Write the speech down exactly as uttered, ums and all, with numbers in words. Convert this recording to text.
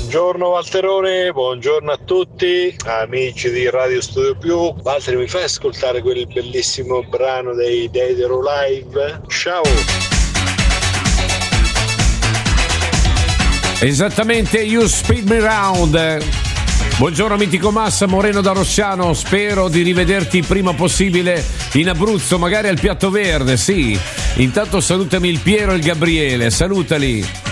Buongiorno Walterone, buongiorno a tutti, amici di Radio Studio Più. Walter, mi fai ascoltare quel bellissimo brano dei Deidero Live? Ciao! Esattamente, You Speed Me Round. Buongiorno mitico Massa, Moreno da Rosciano, spero di rivederti il prima possibile in Abruzzo, magari al Piatto Verde, sì. Intanto salutami il Piero e il Gabriele, salutali.